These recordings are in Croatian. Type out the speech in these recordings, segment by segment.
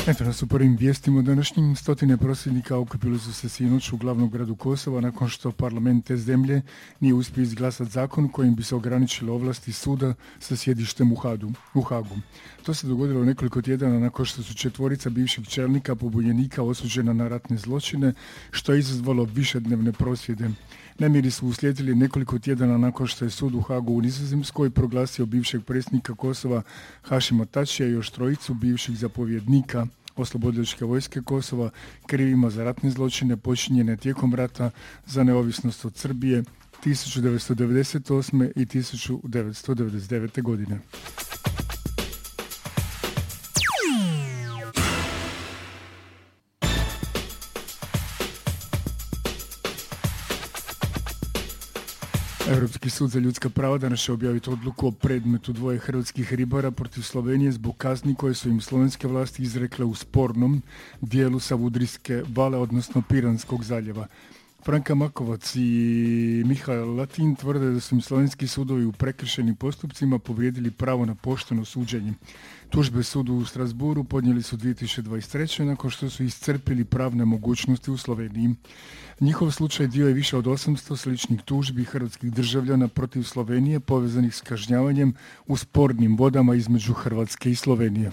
Eto nas u prvim vijestima današnjim. Stotine prosvjednika okupili su se sinoć u glavnom gradu Kosova nakon što parlament te zemlje nije uspio izglasati zakon kojim bi se ograničile ovlasti suda sa sjedištem u Hagu. To se dogodilo nekoliko tjedana nakon što su četvorica bivših čelnika pobunjenika osuđena na ratne zločine, što je izazvalo višednevne prosvjede. Nemiri su uslijedili nekoliko tjedana nakon što je sud u Hagu u Nizozemskoj proglasio bivšeg predsjednika Kosova Hašima Tačija i još trojicu bivših zapovjednika Oslobodilačke vojske Kosova krivima za ratne zločine počinjene tijekom rata za neovisnost od Srbije 1998. i 1999. godine. Europski sud za ljudska prava danas će objaviti odluku o predmetu dvoje hrvatskih ribara protiv Slovenije zbog kazni koje su im slovenske vlasti izrekle u spornom dijelu Savudrijske vale, odnosno Piranskog zaljeva. Franka Makovac i Mihael Latin tvrde da su im slovenski sudovi u prekršajnim postupcima povrijedili pravo na pošteno suđenje. Tužbe sudu u Strasburu podnijeli su 2023. nakon što su iscrpili pravne mogućnosti u Sloveniji. Njihov slučaj dio je više od 800 sličnih tužbi hrvatskih državljana protiv Slovenije povezanih s kažnjavanjem u spornim vodama između Hrvatske i Slovenije.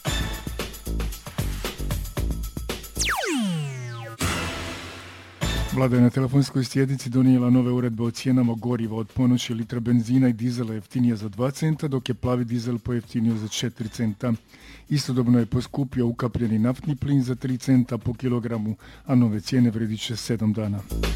Vlada je na telefonskoj sjednici donijela nove uredbe o cijenama goriva. Od ponoći litra benzina i dizela jeftinija za 2 centa, dok je plavi dizel pojeftinio za 4 centa. Istodobno je poskupio ukapljeni naftni plin za 3 centa po kilogramu, a nove cijene vrijedit će 7 dana.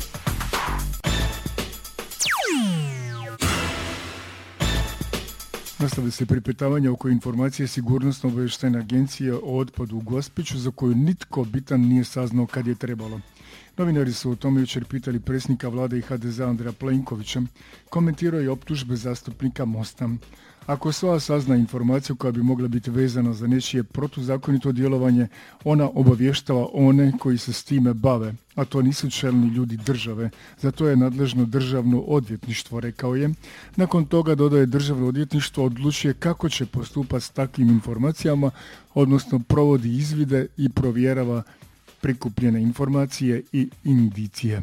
Nastavlja se pripetavanje oko informacije Sigurnosno-obavještajne agencije o otpadu u Gospiću, za koju nitko bitan nije saznao kad je trebalo. Novinari su o tome jučer pitali predsjednika vlade i HDZ-a Andreja Plenkovića. Komentirao je optužbe zastupnika Mosta. Ako SOA sazna informaciju koja bi mogla biti vezana za nečije protuzakonito djelovanje, ona obavještava one koji se s time bave, a to nisu čelni ljudi države. Zato je nadležno državno odvjetništvo, rekao je. Nakon toga, dodaje, državno odvjetništvo odlučuje kako će postupati s takvim informacijama, odnosno provodi izvide i provjerava prikupljene informacije i indicije.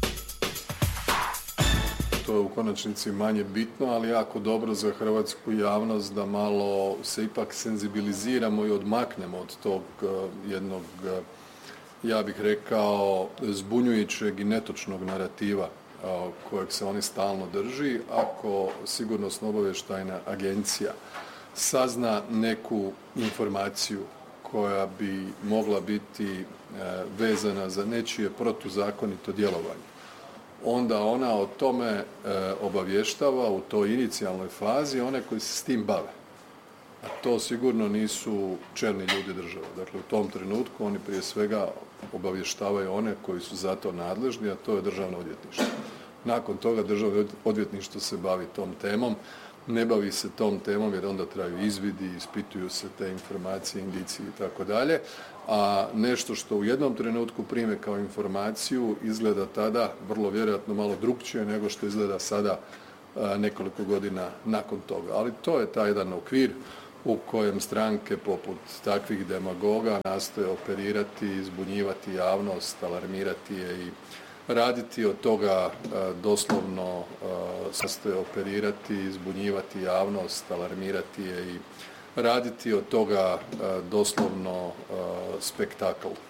To je u konačnici manje bitno, ali jako dobro za hrvatsku javnost da malo se ipak senzibiliziramo i odmaknemo od tog jednog, ja bih rekao, zbunjujućeg i netočnog narativa kojeg se oni stalno drži. Ako Sigurnosno-obavještajna agencija sazna neku informaciju koja bi mogla biti vezana za nečije protuzakonito djelovanje, onda ona o tome obavještava u toj inicijalnoj fazi one koji se s tim bave. A to sigurno nisu čelni ljudi države. Dakle, u tom trenutku oni prije svega obavještavaju one koji su za to nadležni, a to je državno odvjetništvo. Nakon toga državno odvjetništvo se bavi tom temom. Ne bavi se tom temom jer onda traju izvidi, ispituju se te informacije, indicije i tako dalje, a nešto što u jednom trenutku prime kao informaciju izgleda tada vrlo vjerojatno malo drukčije nego što izgleda sada nekoliko godina nakon toga. Ali to je taj jedan okvir u kojem stranke poput takvih demagoga nastoje operirati, zbunjivati javnost, alarmirati je i raditi od toga doslovno sastoje operirati, zbunjivati javnost, alarmirati je i raditi od toga doslovno spektakl.